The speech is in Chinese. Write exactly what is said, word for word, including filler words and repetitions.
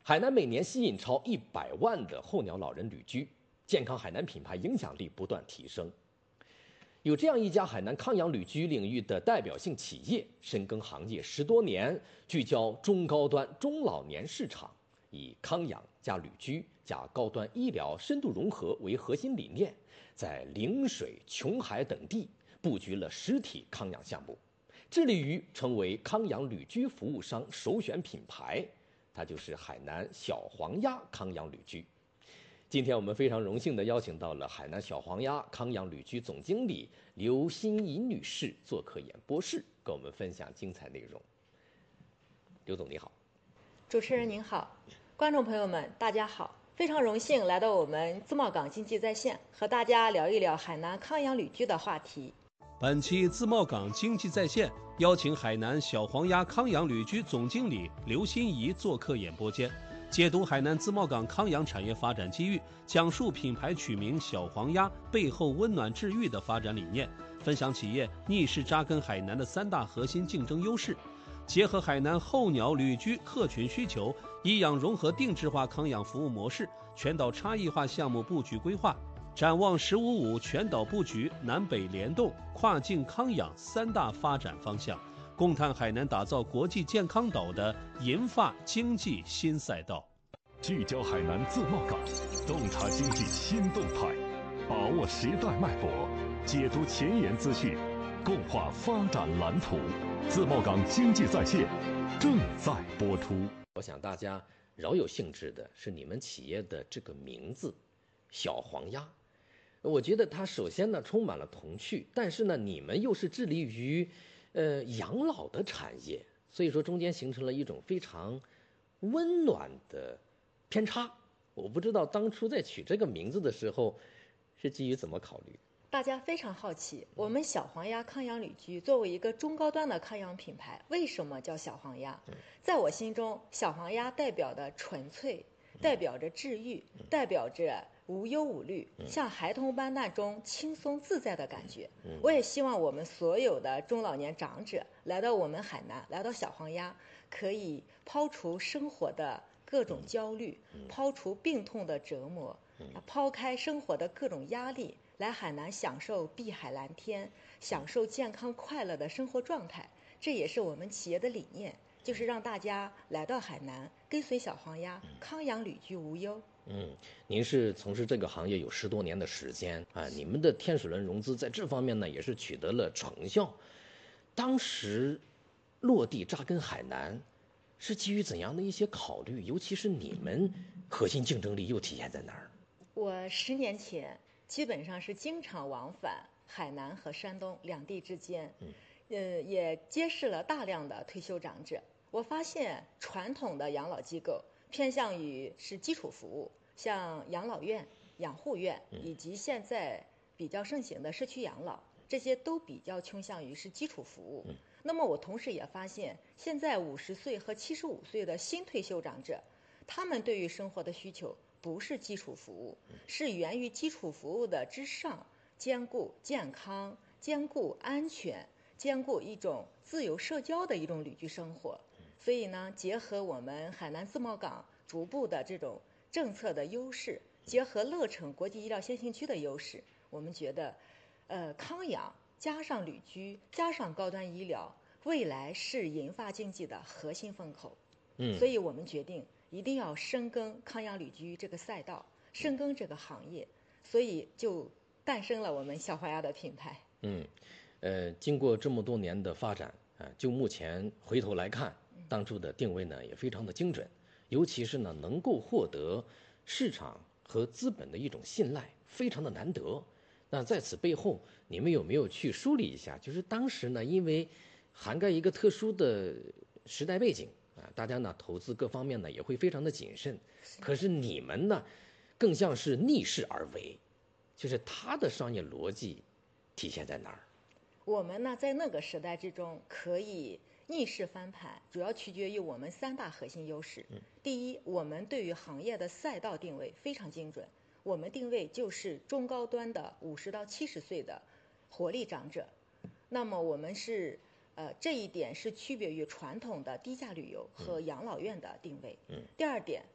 海南每年吸引超一百万的候鸟老人旅居，健康海南品牌影响力不断提升。有这样一家海南康养旅居领域的代表性企业，深耕行业十多年，聚焦中高端中老年市场，以康养加旅居加高端医疗深度融合为核心理念，在陵水、琼海等地布局了实体康养项目，致力于成为康养旅居服务商首选品牌。它就是海南小黄鸭康养旅居。今天我们非常荣幸地邀请到了海南小黄鸭康养旅居总经理刘欣怡女士做客演播室，跟我们分享精彩内容。刘总你好。 主持人您好，观众朋友们大家好，非常荣幸来到我们自贸港经济在线，和大家聊一聊海南康养旅居的话题。 本期自贸港经济在线邀请海南小黄鸭康养旅居总经理刘欣怡做客演播间，解读海南自贸港康养产业发展机遇，讲述品牌取名小黄鸭背后温暖治愈的发展理念，分享企业逆势扎根海南的三大核心竞争优势，结合海南候鸟旅居客群需求，以养融合定制化康养服务模式，全岛差异化项目布局规划，展望“十五五”全岛布局、南北联动、跨境康养三大发展方向，共探海南打造国际健康岛的银发经济新赛道。 聚焦海南自贸港，洞察经济新动态，把握时代脉搏，解读前沿资讯，共话发展蓝图。自贸港经济在线正在播出。 我想大家饶有兴致的是你们企业的这个名字小黄鸭。我觉得它首先呢充满了童趣，但是呢你们又是致力于呃养老的产业，所以说中间形成了一种非常温暖的偏差。我不知道当初在取这个名字的时候是基于怎么考虑。 大家非常好奇，我们小黄鸭康养旅居作为一个中高端的康养品牌，为什么叫小黄鸭？在我心中，小黄鸭代表的纯粹，代表着治愈，代表着无忧无虑，像孩童般那种轻松自在的感觉。我也希望我们所有的中老年长者来到我们海南，来到小黄鸭，可以抛除生活的各种焦虑，抛除病痛的折磨，抛开生活的各种压力，来海南享受碧海蓝天，享受健康快乐的生活状态。这也是我们企业的理念，就是让大家来到海南，跟随小黄鸭康养旅居无忧。 嗯，您是从事这个行业有十多年的时间啊，你们的天使轮融资在这方面呢也是取得了成效。当时落地扎根海南，是基于怎样的一些考虑？尤其是你们核心竞争力又体现在哪儿？ 我十年前基本上是经常往返海南和山东两地之间，嗯，呃，也结识了大量的退休长者。我发现传统的养老机构偏向于是基础服务，像养老院、养护院，以及现在比较盛行的社区养老，这些都比较倾向于是基础服务。那么我同时也发现，现在五十岁和七十五岁的新退休长者，他们对于生活的需求不是基础服务，是源于基础服务的之上，兼顾健康，兼顾安全，兼顾一种自由社交的一种旅居生活。所以呢，结合我们海南自贸港逐步的这种政策的优势，结合乐城国际医疗先行区的优势，我们觉得，呃，康养加上旅居加上高端医疗，未来是银发经济的核心风口。嗯，所以我们决定一定要深耕康养旅居这个赛道，深耕这个行业，所以就诞生了我们小黄鸭的品牌。 嗯，呃，经过这么多年的发展啊、呃，就目前回头来看，当初的定位呢也非常的精准，尤其是呢能够获得市场和资本的一种信赖，非常的难得。那在此背后，你们有没有去梳理一下？就是当时呢，因为涵盖一个特殊的时代背景啊，大家呢投资各方面呢也会非常的谨慎。可是你们呢，更像是逆势而为，就是它的商业逻辑体现在哪儿？ 我们呢，在那个时代之中可以逆势翻盘，主要取决于我们三大核心优势。第一，我们对于行业的赛道定位非常精准，我们定位就是中高端的五十到七十岁的活力长者。那么我们是呃这一点是区别于传统的低价旅游和养老院的定位。第二点，